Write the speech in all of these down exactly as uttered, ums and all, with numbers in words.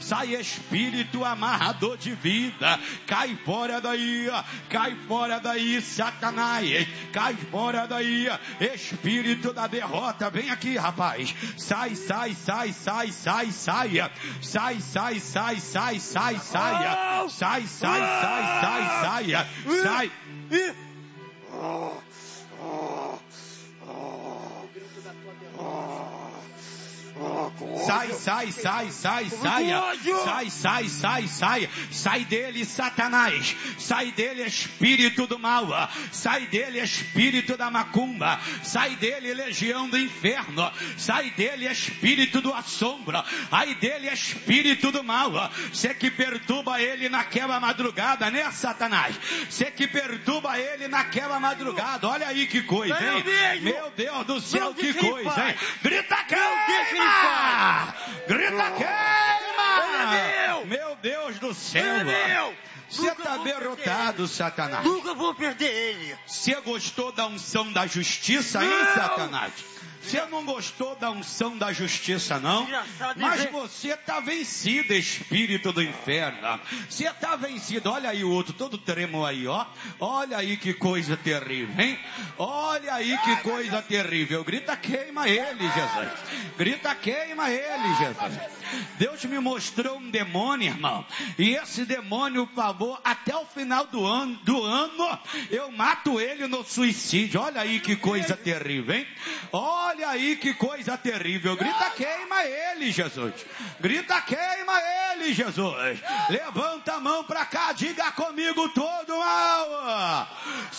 sai espírito amarrador de vida, cai fora daí, cai fora daí, Satanás, cai fora daí, espírito da derrota, vem aqui, rapaz, sai, sai, sai, sai, sai, saia, sai, sai, sai, sai, sai, saia, sai, sai, sai, sai, saia, sai. Sai, sai, sai, sai, saia, sai, sai, sai, sai, sai dele, Satanás, sai dele, espírito do mal, sai dele, espírito da macumba, sai dele, legião do inferno, sai dele, espírito do assombro, ai dele, espírito do mal, você que perturba ele naquela madrugada, né, Satanás? Você que perturba ele naquela madrugada, olha aí que coisa, hein? Meu Deus do céu, que coisa, hein? Grita queima! Grita queima! Meu Deus do céu! Você está derrotado, Satanás. Nunca vou perder ele. Você gostou da unção da justiça, hein, Satanás? Você não gostou da unção da justiça, não? Mas você está vencido, espírito do inferno. Você está vencido. Olha aí o outro, todo tremo aí, ó. Olha aí que coisa terrível, hein? Olha aí que coisa terrível. Grita, queima ele, Jesus. Grita, queima ele, Jesus. Deus me mostrou um demônio, irmão. E esse demônio, por favor, até o final do ano, do ano, eu mato ele no suicídio. Olha aí que coisa terrível, hein? Olha aí que coisa terrível. Grita, queima ele, Jesus. Grita, queima ele, Jesus. Levanta a mão pra cá, diga comigo todo mal.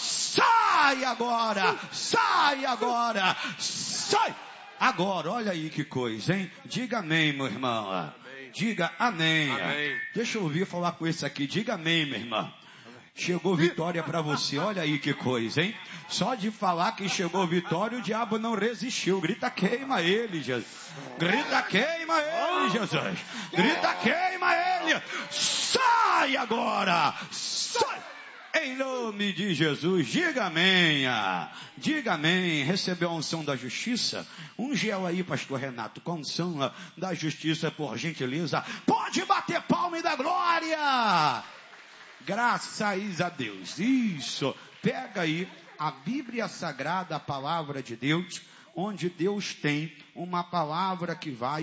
Sai agora, sai agora, sai. Agora, olha aí que coisa, hein? Diga amém, meu irmão. Amém. Diga amém. Amém. Deixa eu ouvir falar com esse aqui. Diga amém, meu irmão. Chegou vitória para você. Olha aí que coisa, hein? Só de falar que chegou vitória, o diabo não resistiu. Grita, queima ele, Jesus. Grita, queima ele, Jesus. Grita, queima ele. Sai agora. Sai. Em nome de Jesus, diga amém, diga amém. Recebeu a unção da justiça? Um gel aí, pastor Renato, com a unção da justiça, por gentileza. Pode bater palma e dar glória. Graças a Deus. Isso. Pega aí a Bíblia Sagrada, a palavra de Deus, onde Deus tem uma palavra que vai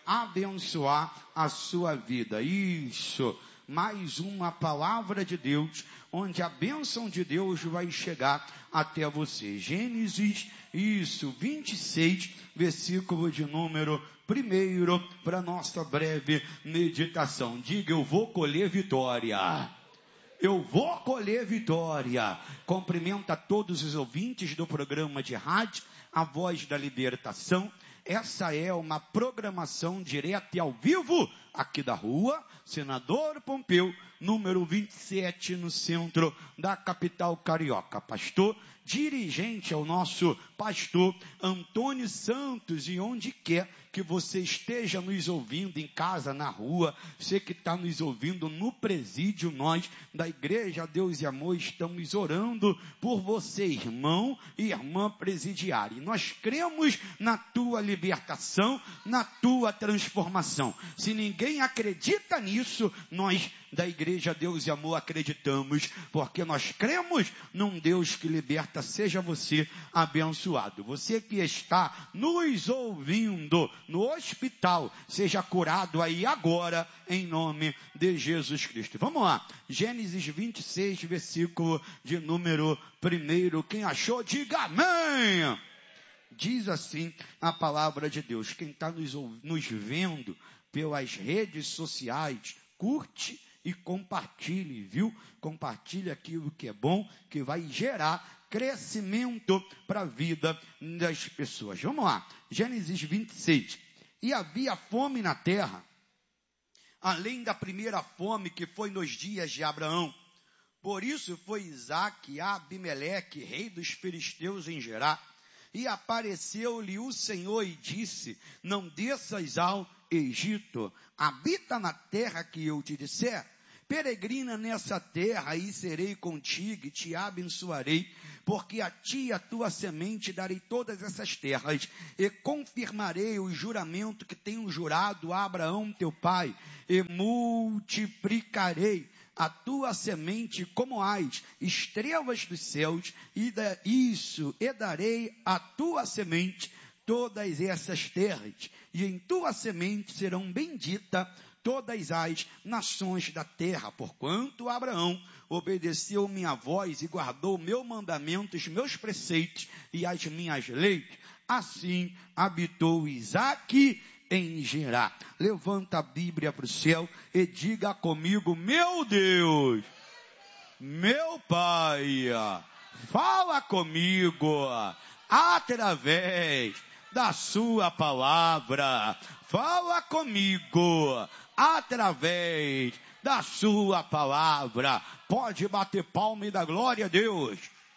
abençoar a sua vida. Isso. Mais uma palavra de Deus, onde a bênção de Deus vai chegar até você. Gênesis, isso, vinte e seis, versículo de número primeiro, para nossa breve meditação. Diga, eu vou colher vitória. Eu vou colher vitória. Cumprimenta todos os ouvintes do programa de rádio, A Voz da Libertação. Essa é uma programação direta e ao vivo, aqui da rua Senador Pompeu, número vinte e sete, no centro da capital carioca. Pastor, dirigente ao nosso pastor Antônio Santos, e onde quer que você esteja nos ouvindo, em casa, na rua, você que está nos ouvindo no presídio, nós da Igreja Deus e Amor estamos orando por você, irmão e irmã presidiária. E nós cremos na tua libertação, na tua transformação. Se ninguém acredita nisso, nós da Igreja Deus e Amor acreditamos, porque nós cremos num Deus que liberta. Seja você abençoado. Você que está nos ouvindo no hospital, seja curado aí agora, em nome de Jesus Cristo. Vamos lá, Gênesis vinte e seis, versículo de número primeiro. Quem achou, diga amém. Diz assim a palavra de Deus. Quem está nos, nos vendo pelas redes sociais, curte e compartilhe, viu? Compartilhe aquilo que é bom, que vai gerar crescimento para a vida das pessoas. Vamos lá, Gênesis vinte e seis. E havia fome na terra, além da primeira fome que foi nos dias de Abraão. Por isso foi Isaque a Abimeleque, rei dos filisteus, em Gerar. E apareceu-lhe o Senhor e disse, não desças ao Egito, habita na terra que eu te disser, peregrina nessa terra, e serei contigo, e te abençoarei, porque a ti e a tua semente darei todas essas terras, e confirmarei o juramento que tenho jurado a Abraão teu pai, e multiplicarei a tua semente como as estrelas dos céus, e da, isso, e darei a tua semente todas essas terras, e em tua semente serão benditas todas as nações da terra, porquanto Abraão obedeceu minha voz e guardou meu mandamento, os meus preceitos e as minhas leis. Assim habitou Isaque em Gerar. Levanta a Bíblia para o céu e diga comigo: meu Deus, meu Pai, fala comigo através da sua palavra. Fala comigo através da sua palavra. Pode bater palma e dar glória a Deus.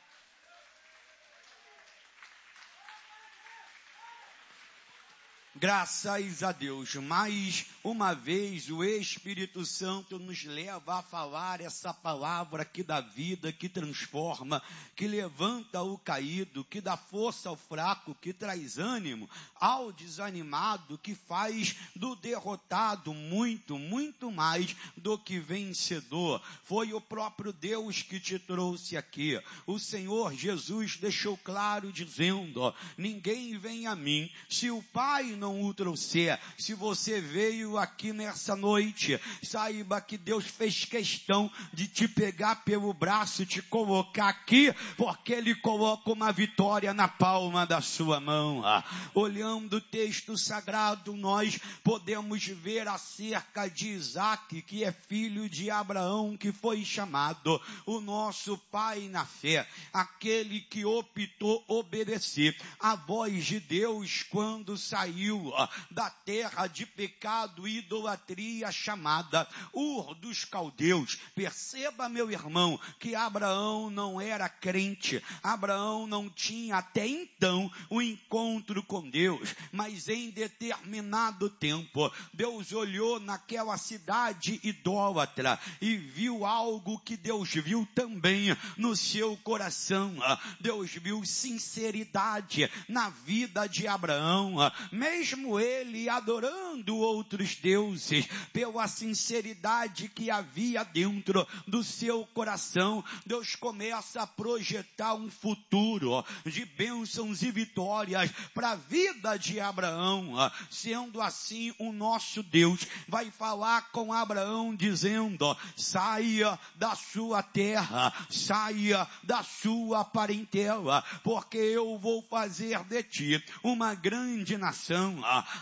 Graças a Deus, mais uma vez o Espírito Santo nos leva a falar essa palavra que dá vida, que transforma, que levanta o caído, que dá força ao fraco, que traz ânimo ao desanimado, que faz do derrotado muito, muito mais do que vencedor. Foi o próprio Deus que te trouxe aqui. O Senhor Jesus deixou claro dizendo: ninguém vem a mim se o Pai não o trouxer. Se você veio aqui nessa noite, saiba que Deus fez questão de te pegar pelo braço, te colocar aqui, porque Ele coloca uma vitória na palma da sua mão. Olhando o texto sagrado, nós podemos ver acerca de Isaque, que é filho de Abraão, que foi chamado o nosso pai na fé, aquele que optou obedecer a voz de Deus quando saiu da terra de pecado e idolatria chamada Ur dos Caldeus. Perceba, meu irmão, que Abraão não era crente. Abraão não tinha até então um encontro com Deus, mas em determinado tempo Deus olhou naquela cidade idólatra e viu algo que Deus viu também no seu coração. Deus viu sinceridade na vida de Abraão, mesmo ele adorando outros deuses, pela sinceridade que havia dentro do seu coração. Deus começa a projetar um futuro de bênçãos e vitórias para a vida de Abraão. Sendo assim, o nosso Deus vai falar com Abraão dizendo: saia da sua terra, saia da sua parentela, porque eu vou fazer de ti uma grande nação.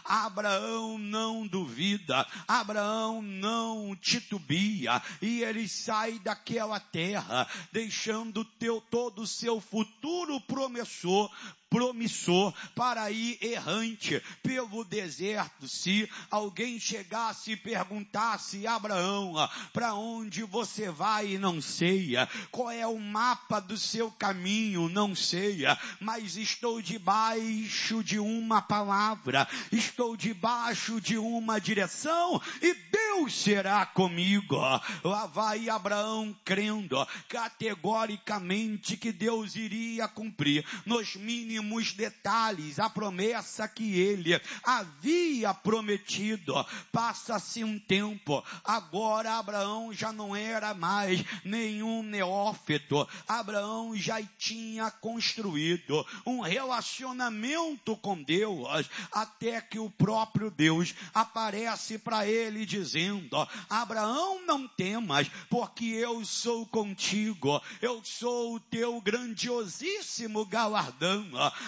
Abraão não duvida, Abraão não titubia, e ele sai daquela terra, deixando teu, todo o seu futuro promissor, promissor para ir errante pelo deserto. Se alguém chegasse e perguntasse: Abraão, para onde você vai? Não sei. Qual é o mapa do seu caminho? Não sei. Mas estou debaixo de uma palavra, estou debaixo de uma direção, e Deus será comigo. Lá vai Abraão crendo categoricamente que Deus iria cumprir nos mínimos detalhes a promessa que ele havia prometido. Passa-se um tempo, agora Abraão já não era mais nenhum neófito. Abraão já tinha construído um relacionamento com Deus, até que o próprio Deus aparece para ele dizendo: Abraão, não temas, porque eu sou contigo, eu sou o teu grandiosíssimo galardão.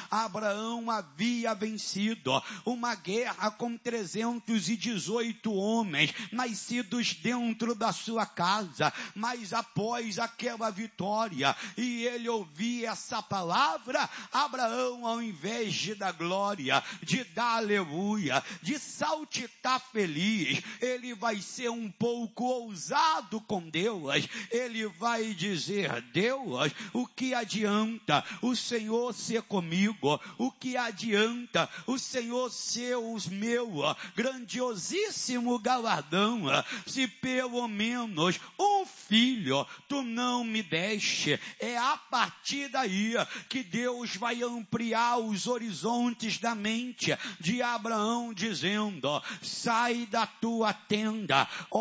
Abraão havia vencido uma guerra com trezentos e dezoito homens nascidos dentro da sua casa, mas após aquela vitória e ele ouvir essa palavra, Abraão, ao invés de dar glória, de dar aleluia, de saltitar feliz, ele vai ser um pouco ousado com Deus. Ele vai dizer: Deus, o que adianta o Senhor ser comigo? O que adianta o Senhor ser o meu grandiosíssimo galardão, se pelo menos um filho tu não me deste? É a partir daí que Deus vai ampliar os horizontes da mente de Abraão, dizendo: sai da tua tenda,